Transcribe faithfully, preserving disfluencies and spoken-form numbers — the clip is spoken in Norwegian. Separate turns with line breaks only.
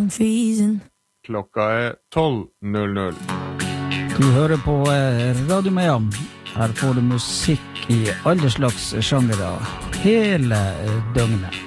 I'm freezing.
Klokka er tolv null null.
Du hører på Radio Miami. Her får du musikk i alle slags sjangere hele døgnet.